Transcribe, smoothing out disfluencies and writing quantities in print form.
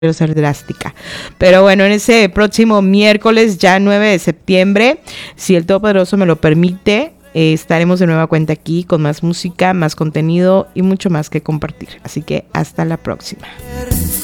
ser drástica. Pero bueno, en ese próximo miércoles, ya 9 de septiembre, si el Todopoderoso me lo permite, estaremos de nueva cuenta aquí con más música, más contenido y mucho más que compartir. Así que hasta la próxima.